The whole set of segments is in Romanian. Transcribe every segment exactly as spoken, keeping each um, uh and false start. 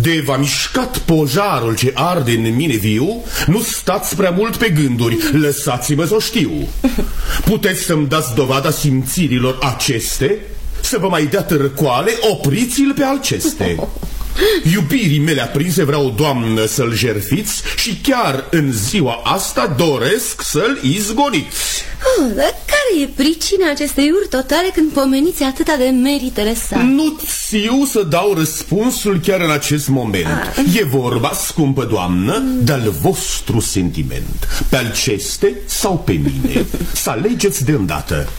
De v-a mișcat pojarul ce arde în mine viu, nu stați prea mult pe gânduri, lăsați-mă să o știu. Puteți să-mi dați dovada simțirilor aceste? Să vă mai dea târcoale, opriți-l pe alceste. Iubirii mele aprinse vreau, doamnă, să-l jertfiți și chiar în ziua asta doresc să-l izgoniți. Oh, dar care e pricina acestei uri totale când pomeniți atâta de meritele sale? Nu țiu să dau răspunsul chiar în acest moment. ah. E vorba, scumpă doamnă, mm. de-al vostru sentiment. Pe Alceste sau pe mine? Să alegeți de îndată.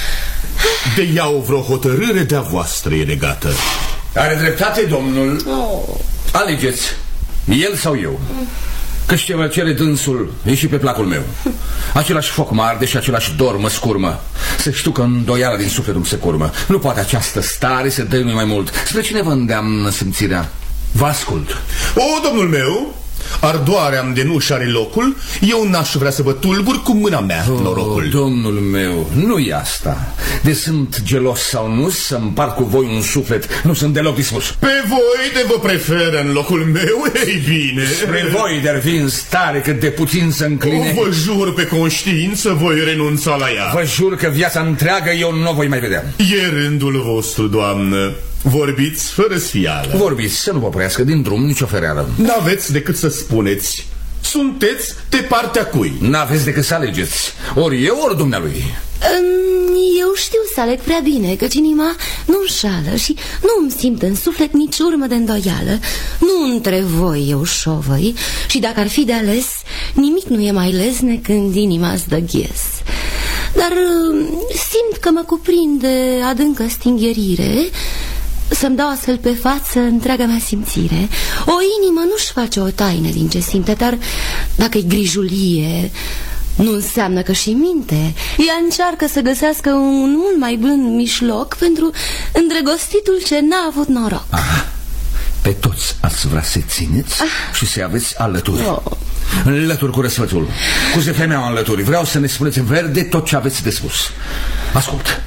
De iau vreo hotărâre de-a voastră e legată. Are dreptate domnul. oh. Alegeți, el sau eu. Căci ce mă cere dânsul e și pe placul meu. Același foc mă arde și același dor mă scurmă. Să știu că îndoiala din sufletul se curmă. Nu poate această stare să dăinui mai mult. Spre cine vă îndeamnă simțirea? Vă ascult. O, domnul meu, ardoarea-mi de nu-și are locul. Eu n-aș vrea să vă tulbur cu mâna mea oh, norocul. Domnul meu, nu-i asta. De sunt gelos sau nu, să împart cu voi un suflet, nu sunt deloc dispus. Pe voi de vă preferă în locul meu, ei bine. Spre voi de-ar fi în stare cât de puțin să încline. O, vă jur pe conștiință, voi renunța la ea. Vă jur că viața întreagă eu nu o voi mai vedea. E rândul vostru, doamnă. Vorbiți fără sfială. Vorbiți, să nu vă oprească din drum nicio fereală. N-aveți decât să spuneți. Sunteți de partea cui? N-aveți decât să alegeți. Ori eu, ori dumnealui. Eu știu să aleg prea bine, căci inima nu înșală și nu-mi simt în suflet nici urmă de îndoială. Nu între voi eu șovăi și dacă ar fi de ales, nimic nu e mai lesne când inima-ți dă ghes. Dar simt că mă cuprinde adâncă stingherire să-mi dau astfel pe față întreaga mea simțire. O inimă nu-și face o taină din ce simte, dar dacă-i grijulie, nu înseamnă că și minte. Ea încearcă să găsească un mult mai blând mișloc pentru îndrăgostitul ce n-a avut noroc. Aha. Pe toți ați vrea să țineți ah. și să aveți alături. oh. Înlături cu răsfățul, cu zefemea înlături. Vreau să ne spuneți verde tot ce aveți de spus. Ascult.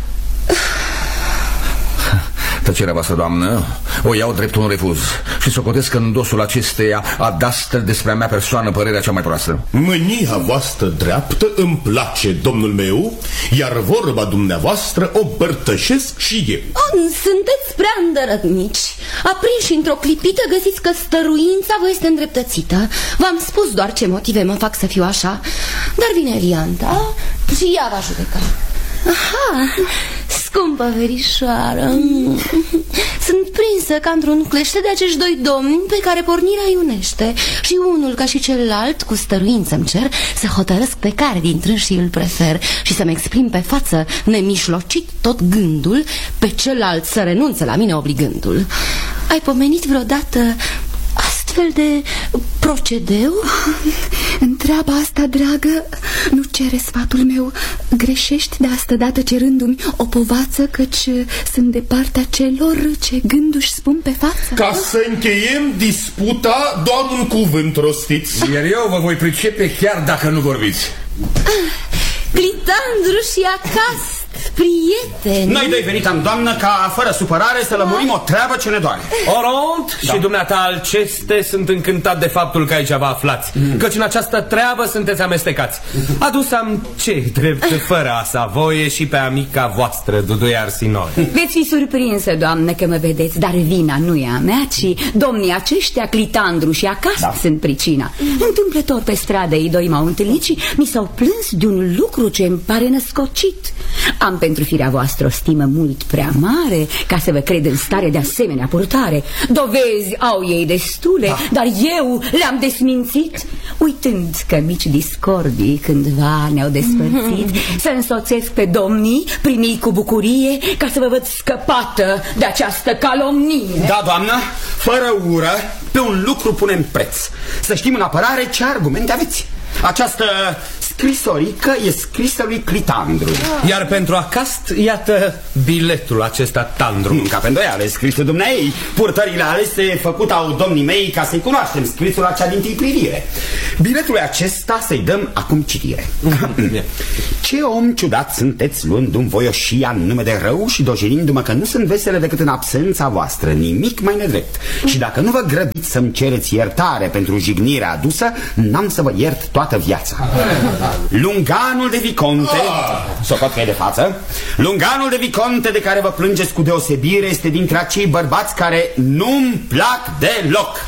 Tăcerea voastră, doamnă, o iau drept un refuz și socotesc că în dosul acesteia adastră despre a mea persoană părerea cea mai proastă. Mânia voastră dreaptă îmi place, domnul meu, iar vorba dumneavoastră o bărtășesc și eu. Oh, sunteți prea îndărătnici. Aprinși într-o clipită găsiți că stăruința vă este îndreptățită. V-am spus doar ce motive mă fac să fiu așa. Dar vine Lianta și ea va judeca. Aha, scumpă verișoară, sunt prinsă ca într-un clește de acești doi domni pe care pornirea iunește. Și unul ca și celălalt, cu stăruință-mi cer să hotărăsc pe care dintre înși îl prefer și să-mi exprim pe față nemișlocit tot gândul, pe celălalt să renunțe la mine obligându-l. Ai pomenit vreodată astfel de procedeu? Întreaba asta, dragă, nu cere sfatul meu. Greșești de asta dată cerându-mi o povață, căci sunt de partea celor ce gânduși spun pe față. Ca să încheiem disputa, doar un cuvânt rostiți. Iar eu vă voi pricepe chiar dacă nu vorbiți. Clitandru și acasă, prieteni. Noi doi venitam, doamnă, ca fără supărare să lămurim o treabă ce ne doare. Oront da. și dumneata Alceste sunt încântat de faptul că aici vă aflați, mm. căci în această treabă sunteți amestecați. Adus-am ce drept fără a sa voie și pe amica voastră, Duduie Arsinoi. Veți fi surprinsă, doamnă, că mă vedeți, dar vina nu e a mea, ci domnii aceștia, Clitandru și acasă, da. sunt pricina. Întâmplător pe stradă ei doi m-au întâlnit și mi s-au plâns de un lucru ce îmi pare născocit. Am pentru firea voastră o stimă mult prea mare ca să vă cred în stare de asemenea purtare. Dovezi au ei destule, da. dar eu le-am desmințit, uitând că mici discordii cândva ne-au despărțit, mm-hmm. să însoțesc pe domnii, primi cu bucurie, ca să vă văd scăpată de această calomnie. Da, doamnă, fără ură, pe un lucru punem preț. Să știm în apărare ce argumente aveți. Această scrisorică e scrisă lui Clitandru. Iar pentru Acast, iată biletul acesta tandru. Nu ca pe îndoială, scrisă dumneai. Purtările alese făcut au domnii mei ca să-i cunoaștem scrisul acea din tâi privire. Biletul acesta să-i dăm acum citire. Ce om ciudat sunteți, luându-mi voioșia în nume de rău și dojenindu-mă că nu sunt vesele decât în absența voastră, nimic mai nedrept. Și dacă nu vă grăbiți să-mi cereți iertare pentru jignirea adusă, n-am să vă iert toată viața. Lunganul de viconte, socot că e de față, lunganul de viconte de care vă plângeți cu deosebire este dintre acei bărbați care nu-mi plac deloc.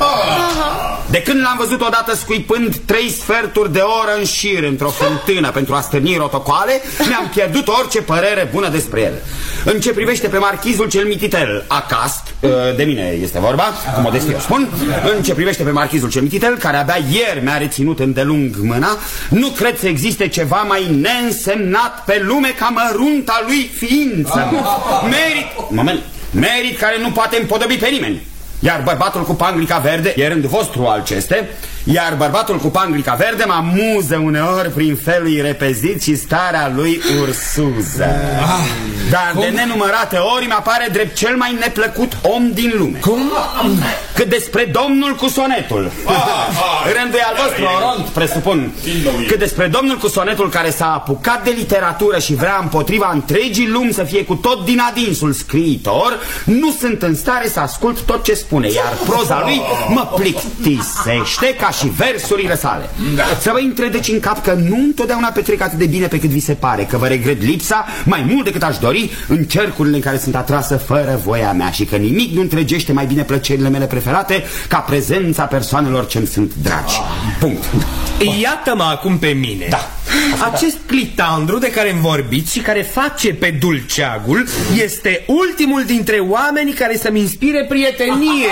De când l-am văzut odată scuipând trei sferturi de oră în șir într-o fântână pentru a stârni rotocoale, mi-am pierdut orice părere bună despre el. În ce privește pe marchizul cel mititel, Acast, de mine este vorba, cu modestie o spun, în ce privește pe marchizul cel mititel, care abia ieri mi-a reținut îndelung mâna, nu cred să existe ceva mai neînsemnat pe lume ca mărunta lui ființă. Merit, moment, merit care nu poate împodobi pe nimeni. Iar bărbatul cu panglica verde e rândul vostru Alceste. Iar bărbatul cu panglica verde mă amuză uneori prin felul repezit și starea lui ursuză. ah, Dar cum? De nenumărate ori mi apare drept cel mai neplăcut om din lume. Cum? Cât despre domnul cu sonetul, ah, ah, rândul e al vostru, Oront, presupun. Cât despre domnul cu sonetul care s-a apucat de literatură și vrea împotriva întregii lumi să fie cu tot din adinsul scriitor, nu sunt în stare să ascult tot ce spune. Iar proza lui mă plictisește ca și versurile sale. Da. Să vă intre deci în cap că nu întotdeauna petrec atât de bine pe cât vi se pare, că vă regret lipsa mai mult decât aș dori în cercurile în care sunt atrasă fără voia mea și că nimic nu întregește mai bine plăcerile mele preferate ca prezența persoanelor ce-mi sunt dragi. Punct. Iată-mă acum pe mine. Da. Acest Clitandru de care îmi vorbiți și care face pe dulceagul este ultimul dintre oamenii care să-mi inspire prietenie.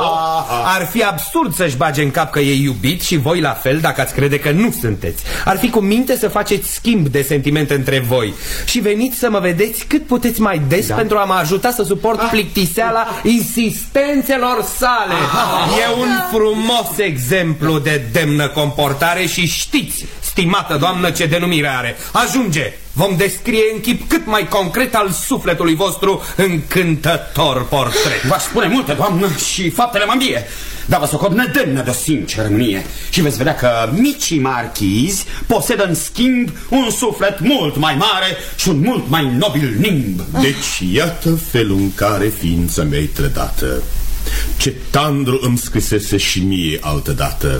Ar fi absurd să-și bage în cap că e iubit și voi la fel dacă ați crede că nu sunteți. Ar fi cu minte să faceți schimb de sentimente între voi și veniți să mă vedeți cât puteți mai des, da, pentru a mă ajuta să suport plictiseala insistențelor sale. E un frumos exemplu de demnă comportare și știți, stimată doamnă, ce denumire are. Ajunge! Vom descrie în chip cât mai concret al sufletului vostru încântător portret. V-aș spune multe, doamnă, și faptele mă îmbie, dar vă socot nedemnă de o sinceră mânie. Și veți vedea că micii marchizi posedă în schimb un suflet mult mai mare și un mult mai nobil nimb. Deci iată felul în care ființa mea e trădată. Ce tandru îmi scrisese și mie altădată.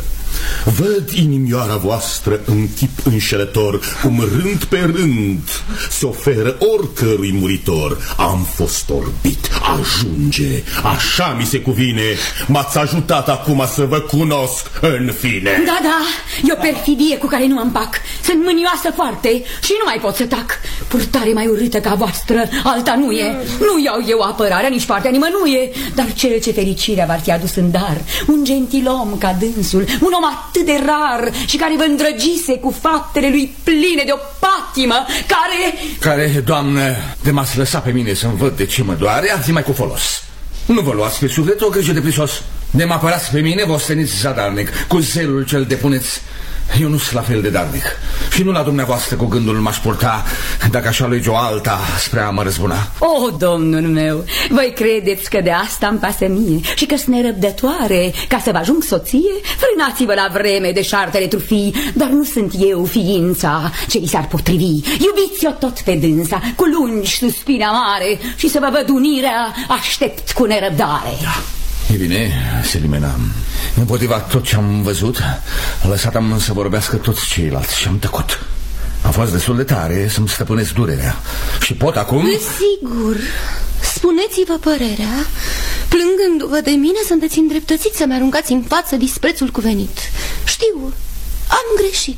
Văd inimioara voastră în chip înșelător, cum rând pe rând se oferă oricărui muritor. Am fost orbit, ajunge, așa mi se cuvine. M-ați ajutat acum să vă cunosc în fine. Da, da, e o perfidie cu care nu îmi pac. Sunt mânioasă foarte și nu mai pot să tac. Purtare mai urâtă ca voastră alta nu e. Nu iau eu apărarea nici partea nimănuie, dar cel ce fericirea v-ar fi adus în dar, un gentilom ca dânsul, un om atât de rar și care vă îndrăgise cu faptele lui pline de o patimă, care... Care, doamnă, de m-ați lăsat pe mine să-mi văd de ce mă doare, ați mai cu folos. Nu vă luați pe suflet o grijă de prisos. De mă apărați pe mine, vă osteniți zadarnic, cu zelul cel depuneți. Eu nu sunt la fel de darnic și nu la dumneavoastră cu gândul m-aș purta dacă aș alege o alta spre a mă răzbuna. O, domnul meu, voi credeți că de asta îmi pasă mie și că sunt nerăbdătoare ca să vă ajung soție? Frânați-vă la vreme de șartele trufii, dar nu sunt eu ființa ce i s-ar potrivi. Iubiți-o tot pe dânsa cu lungi suspine amare și să vă văd unirea aștept cu nerăbdare. Da. E bine, Selimena, împotriva tot ce am văzut, lăsat-am să vorbească toți ceilalți și am tăcut. Am fost destul de tare să-mi stăpânesc durerea și pot acum... Desigur, spuneți-vă părerea. Plângându-vă de mine, sunteți îndreptățiți să-mi aruncați în față disprețul cuvenit. Știu, am greșit.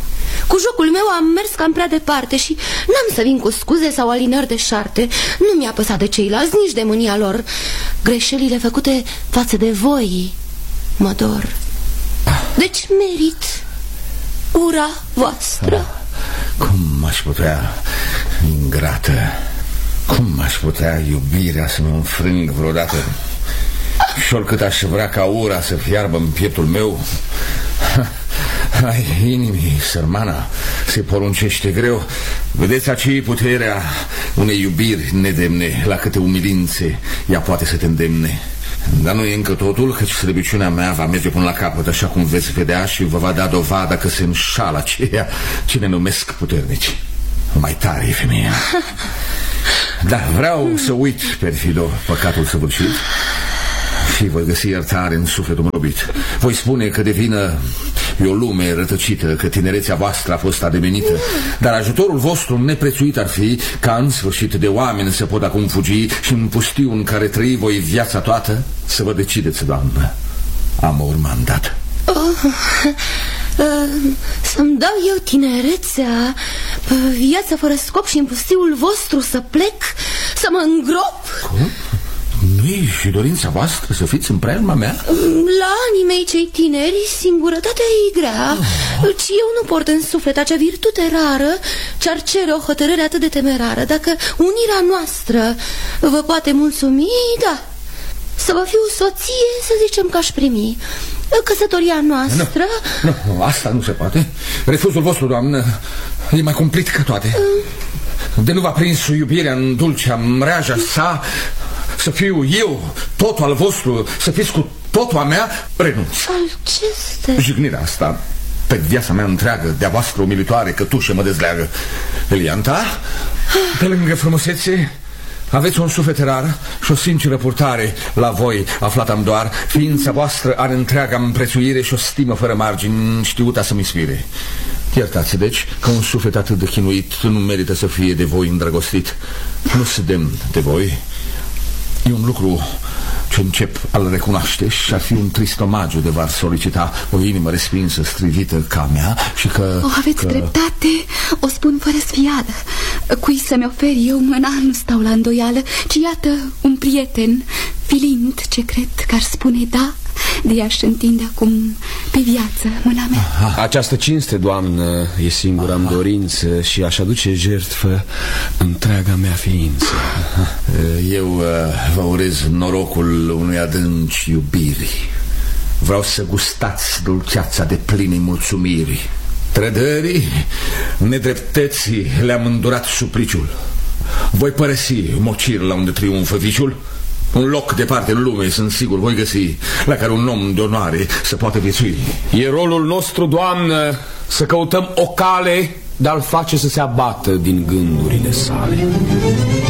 Cu jocul meu am mers cam prea departe și n-am să vin cu scuze sau alinări de șarte. Nu mi-a păsat de ceilalți, nici de mânia lor. Greșelile făcute față de voi mă dor. Deci merit ura voastră. Cum aș putea, ingrată, cum aș putea iubirea să mă înfrâng vreodată? Și oricât aș vrea ca ura să fiarbă în pieptul meu, Ai inimii, sărmana, se poruncește greu. Vedeți aici puterea unei iubiri nedemne, la câte umilințe ea poate să te îndemne. Dar nu e încă totul, căci slăbiciunea mea va merge până la capăt, așa cum veți vedea, și vă va da dovada că se înșală aceia ce ne numesc puternici. Mai tare e femeia. Da, vreau să uit, perfido, păcatul săvârșit și voi găsi iertare în sufletul robit. Voi spune că de vină e o lume rătăcită, că tinerețea voastră a fost ademenită, dar ajutorul vostru neprețuit ar fi ca în sfârșit de oameni să pot acum fugi și în pustiu în care trăi voi viața toată să vă decideți, doamnă. Am o urmă îndată. Oh, uh, să-mi dau eu tinerețea, viața fără scop și în pustiul vostru să plec, să mă îngrop? Cum? Nu-i și dorința voastră să fiți în preajma mea? La anii mei cei tineri, singurătatea e grea, oh. Și eu nu port în suflet acea virtute rară ce-ar cere o hotărâre atât de temerară. Dacă unirea noastră vă poate mulțumi, da, să vă fiu soție, să zicem că aș primi. Căsătoria noastră... Nu, nu, asta nu se poate. Refuzul vostru, doamnă, e mai cumplit ca toate. mm. De nu v-a prins iubirea în dulcea mreaja sa, să fiu eu totul al vostru, să fiți cu totul a mea, renunț. Alceste... Jignirea asta pe viața mea întreagă, de-a voastră umilitoare cătușă mă dezleagă. Elianta, pe lângă frumusețe, aveți un suflet rar și o sinceră purtare. La voi aflat-am doar, ființa voastră are întreaga împrețuire și o stimă fără margini știuta să-mi inspire. Iertați, deci, că un suflet atât de chinuit nu merită să fie de voi îndrăgostit. Nu se demn de voi. E un lucru ce încep a-l recunoaște și ar fi un trist omagiu de v-ar solicita o inimă respinsă, strivită ca mea și că... O, aveți că... dreptate, o spun fără sfială. Cui să-mi ofer eu mâna nu stau la îndoială, ci iată un prieten, filind ce cred că ar spune da, de ea-și întinde acum pe viață mâna mea. Aha. Această cinste, doamnă, e singura-mi dorință și aș aduce jertfă întreaga mea ființă. Aha. Eu uh, vă urez norocul unui adânci iubiri. Vreau să gustați dulceața de plinei mulțumiri. Trădării, nedreptății le-am îndurat supliciul. Voi părăsi mocir la unde triumfă viciul. Un loc departe în lume, sunt sigur, voi găsi, la care un om de onoare să poată viețui. E rolul nostru, doamnă, să căutăm o cale de a-l face să se abată din gândurile sale.